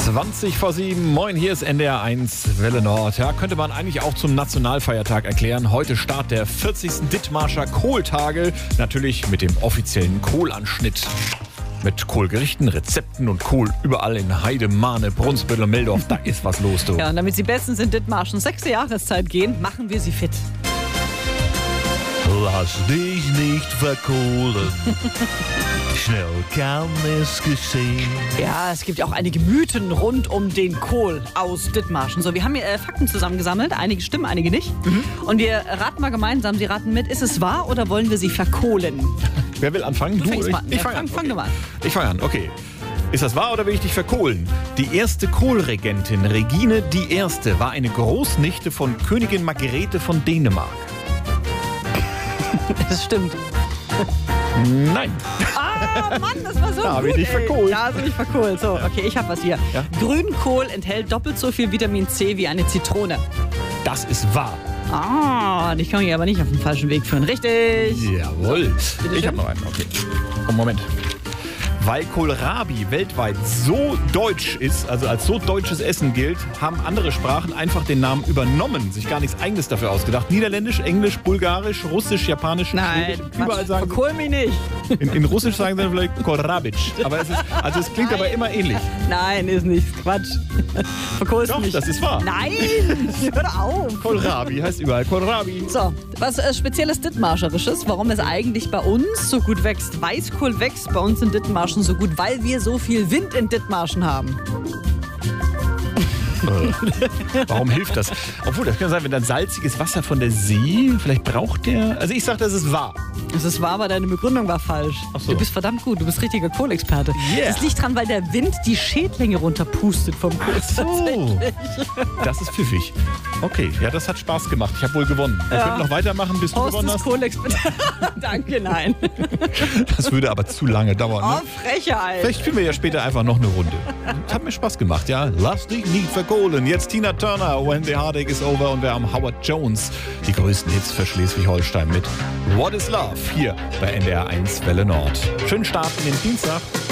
20:07. Moin, hier ist NDR 1 Welle Nord. Ja, könnte man eigentlich auch zum Nationalfeiertag erklären. Heute Start der 40. Dithmarscher Kohltage. Natürlich mit dem offiziellen Kohlanschnitt. Mit Kohlgerichten, Rezepten und Kohl überall in Heide, Mahne, Brunsbüttel und Meldorf. Da ist was los, du. Ja, und damit sie bestens in Dithmarschen 6. Jahreszeit gehen, machen wir sie fit. Lass dich nicht verkohlen. Schnell kann es geschehen. Ja, es gibt ja auch einige Mythen rund um den Kohl aus Dithmarschen. So, wir haben hier Fakten zusammengesammelt. Einige stimmen, einige nicht. Und wir raten mal gemeinsam. Sie raten mit, ist es wahr oder wollen wir sie verkohlen? Wer will anfangen? Du fängst mal an. Ich fange an. Fang du mal an. Ich fange an, okay. Ist das wahr oder will ich dich verkohlen? Die erste Kohlregentin, Regine I., war eine Großnichte von Königin Margarete von Dänemark. Das stimmt. Nein. Ah, Mann, das war so Da gut. bin ich verkohlt. Da bin ich verkohlt. So, okay, ich habe was hier. Ja? Grünkohl enthält doppelt so viel Vitamin C wie eine Zitrone. Das ist wahr. Ah, dich kann ich aber nicht auf den falschen Weg führen. Richtig. Jawohl. Bitte Ich schön. habe noch einen, okay. Moment. Weil Kohlrabi weltweit so deutsch ist, also als so deutsches Essen gilt, haben andere Sprachen einfach den Namen übernommen, sich gar nichts Eigenes dafür ausgedacht. Niederländisch, Englisch, Bulgarisch, Russisch, Japanisch, Nein, Schwedisch, überall sagen verkohl mich nicht. in Russisch sagen sie dann vielleicht Kohlrabic. Aber es klingt aber immer ähnlich. Nein, ist nicht. Quatsch. Verkohlst Doch, mich. das ist wahr. Nein, hör auf. Kohlrabi heißt überall Kohlrabi. So, was spezielles Dithmarscherisches, warum es eigentlich bei uns so gut wächst. Weißkohl wächst bei uns in Dithmarschen so gut, weil wir so viel Wind in Dithmarschen haben. Warum hilft das? Obwohl, das kann sein, wenn dann salziges Wasser von der See, vielleicht braucht der... Also ich sage, das ist wahr. Es ist wahr, aber deine Begründung war falsch. Ach so. Du bist verdammt gut, du bist richtiger Kohlexperte. Yeah. Das liegt dran, weil der Wind die Schädlinge runterpustet vom Kohl. So, das ist pfiffig. Okay, ja, das hat Spaß gemacht. Ich habe wohl gewonnen. Wir könnten noch weitermachen, bis du Horst gewonnen ist hast. Kohlexperte. Danke, nein. Das würde aber zu lange dauern. Oh, Ne? Frechheit. Vielleicht spielen wir ja später einfach noch eine Runde. Das hat mir Spaß gemacht, ja. Lass dich nicht verkohlen. Jetzt Tina Turner, When the Heartache is Over, und wir haben Howard Jones. Die größten Hits für Schleswig-Holstein mit What is Love hier bei NDR 1 Welle Nord. Schönen Start in den Dienstag.